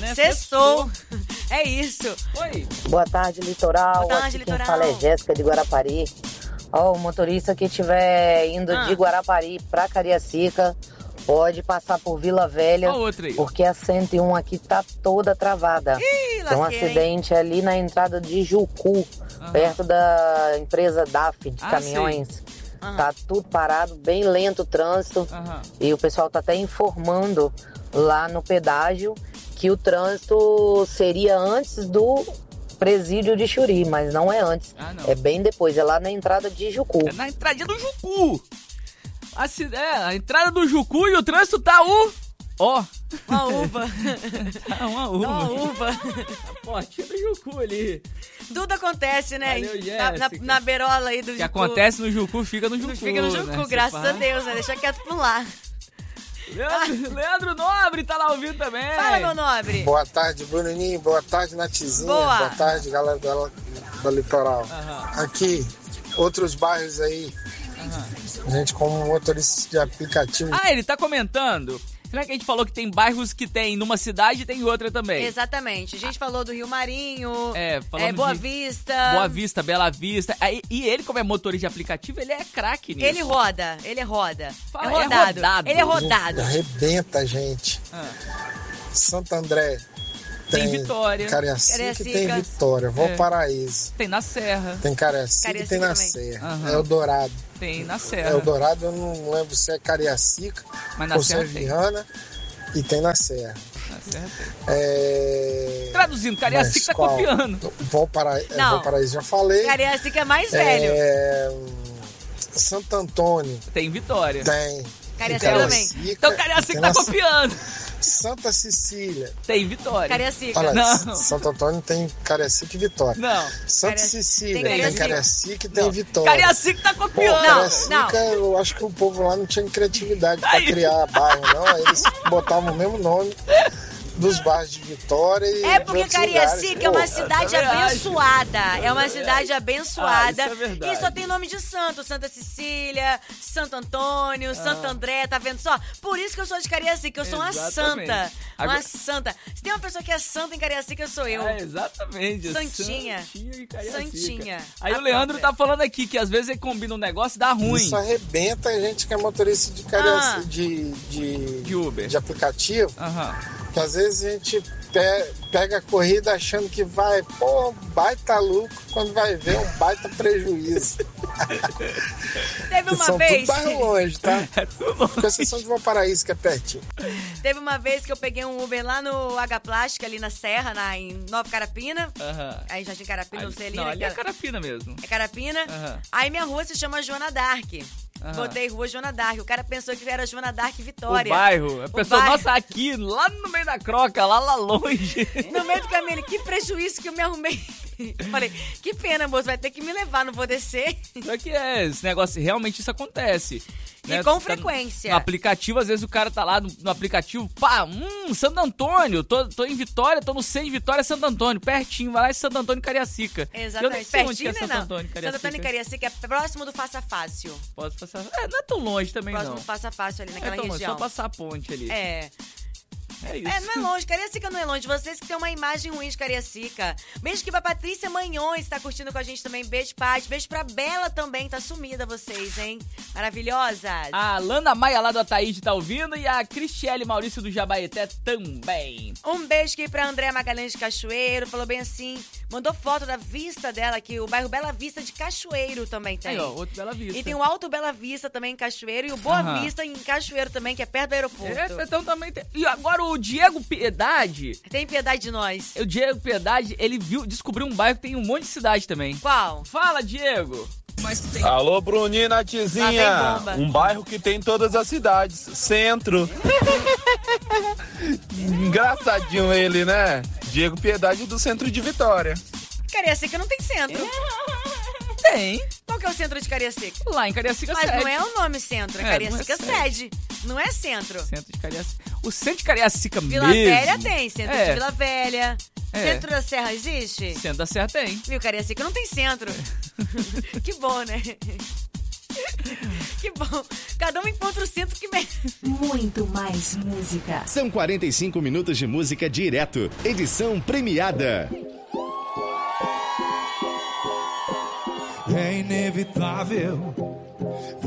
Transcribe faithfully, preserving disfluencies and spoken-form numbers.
né? Sextou. É isso. Oi. Boa tarde, Litoral. Boa tarde, Aqui Litoral. quem fala é Jéssica de Guarapari. Ó, o motorista que estiver indo Ah. de Guarapari pra Cariacica pode passar por Vila Velha, Ó, outra aí. porque a cento e um aqui tá toda travada. Ih, Tem um lasqueira, hein? acidente ali na entrada de Jucu, Aham. perto da empresa D A F de Ah, caminhões. Aham. Tá tudo parado, bem lento o trânsito. Aham. E o pessoal tá até informando lá no pedágio que o trânsito seria antes do presídio de Xuri, mas não é antes. Ah, não. É bem depois, é lá na entrada de Jucu. É na entradinha do Jucu. A, ci- é, a entrada do Jucu e o trânsito tá o... Ó. Uma uva. Tá uma Uma uva. uva. A portinha do Jucu ali. Tudo acontece, né? Valeu, na, na, Jéssica. na beirola aí do O que Jucu. acontece no Jucu fica no Jucu. Fica no Jucu, né? graças Você a fala. Deus, né? Deixa quieto por lá. Leandro, Leandro Nobre tá lá ouvindo também. Fala, meu nobre. Boa tarde, Bruninho. Boa tarde, Natizinha. Boa. Boa tarde, galera da, da Litoral. Aham. Aqui, outros bairros aí. A gente, como motorista de aplicativo, Ah, ele tá comentando. Será que a gente falou que tem bairros que tem numa cidade e tem em outra também? Exatamente. A gente falou do Rio Marinho, É, falando é, Boa de Vista. Boa Vista, Bela Vista. Aí, e ele, como é motorista de aplicativo, ele é craque nisso. Ele roda, ele roda. Fala, é é rodado. rodado. Ele é a gente rodado. arrebenta a gente. Ah, Santo André. Tem Vitória. Cariacica, Cariacica. tem Vitória. Valparaíso. tem na Serra. Tem Cariacica, Cariacica e tem na também. Serra. Aham. Eldorado. Tem na Serra. Eldorado, eu não lembro se é Cariacica Mas na ou se Serra é tem. Viana. E tem na Serra. Na Serra tem. É... Traduzindo, Cariacica tá Mas qual? copiando. Valpara... é, Não. Valparaíso já falei. Cariacica é mais velho. É... Santo Antônio Tem Vitória. tem. Cariacica Tem também. Então Cariacica tem tá na- copiando. Santa Cecília. Tem Vitória. Cariacica. Olha, Não. Santo Antônio tem Cariacica e Vitória. Não. Santa Cariacica- Cecília tem tem Cariacica. Cariacica e tem Vitória. Cariacica tá Pô, copiando. Não, Cariacica, eu acho que o povo lá não tinha criatividade pra Aí. criar bairro, não. Aí eles botavam o mesmo nome dos bairros de Vitória e É de porque outros Cariacica lugares. é uma Pô, cidade também acho. abençoada. É uma cidade abençoada. Ah, isso é verdade. E só tem nome de santo. Santa Cecília, Santo Antônio, Santo André, tá vendo só? Por isso que eu sou de Cariacica. Eu sou uma Exatamente. santa. Uma Agora- santa. Se tem uma pessoa que é santa em Cariacica, sou eu. É, exatamente. Santinha. Santinha e Cariacica. Santinha. Aí A o Leandro própria. tá falando aqui que às vezes ele combina um negócio e dá ruim. Isso arrebenta a gente que é motorista de, Cariacica, Ah. de, de, De Uber. de aplicativo. Aham. Que às vezes a gente pe- pega a corrida achando que vai, pô, baita lucro, quando vai ver um baita prejuízo. Teve uma São vez. tudo bairro longe, tá? É tudo bom. Com exceção de Valparaíso, que é pertinho. Teve uma vez que eu peguei um Uber lá no H Plástica, ali na Serra, na, em Nova Carapina. Aham. Aí já tinha Carapina, não sei ali. Não, né, ali é que era- Carapina mesmo. É Carapina. Aham. Aí minha rua se chama Joana Dark. Aham. Botei rua Joana Dark. O cara pensou que era Joana Dark O Vitória. bairro. A pessoa, bairro. nossa, aqui, lá no meio da croca, lá, lá longe. No meio do caminho, ele, que prejuízo que eu me arrumei. Eu falei, que pena, moço, vai ter que me levar, não vou descer. Só que é, esse negócio, realmente isso acontece. E né? com Tá no- frequência. No aplicativo, às vezes o cara tá lá no, no aplicativo, pá, hum, Santo Antônio, tô, tô em Vitória, tô no centro de Vitória, Santo Antônio, pertinho, vai lá em Santo Antônio, Cariacica. Exatamente. Eu nem sei onde que Pertinho, é né, Santo não? Antônio, Santo Cariacica. Antônio e Cariacica é próximo do Faça Fácil. Posso passar? É, não é tão longe também, Próximo não. do Faça Fácil ali naquela é tão longe, região. só passar a ponte ali. É. É isso. É, não é longe. Cariacica não é longe. Vocês que têm uma imagem ruim de Cariacica. Beijo aqui pra Patrícia Manhões, tá curtindo com a gente também. Beijo, Paty. Beijo pra Bela também. Tá sumida vocês, hein? Maravilhosas. A Lana Maia lá do Ataíde tá ouvindo e a Cristiele Maurício do Jabaeté também. Um beijo aqui pra André Magalhães de Cachoeiro. Falou bem assim. Mandou foto da vista dela aqui. O bairro Bela Vista de Cachoeiro também tem. Aí, ó, outro Bela Vista. E tem o Alto Bela Vista também em Cachoeiro. E o Boa Aham. Vista em Cachoeiro também, que é perto do aeroporto. É, então também tem. E agora o Diego Piedade, Tem piedade de nós. o Diego Piedade, ele viu, descobriu um bairro que tem um monte de cidade também. Qual? Fala, Diego. Alô, Bruninho e Lá Natizinha. vem bomba. Um bairro que tem todas as cidades. Centro. Engraçadinho ele, né? Diego Piedade do centro de Vitória. Cariacica não tem centro. Tem. Qual que é o centro de Cariacica? Lá em Cariacica Mas sede. não é o nome centro, é, É, Cariacica não é sede. Não é centro. Centro de Cariacica. O centro de Cariacica Vila mesmo. Velha tem, centro É. de Vila Velha. É. Centro da Serra existe? Centro da Serra tem. Viu, Cariacica não tem centro. Que bom, né? Que bom. Cada um encontra o centro que merece. Muito mais música. São quarenta e cinco minutos de música direto. Edição premiada. É inevitável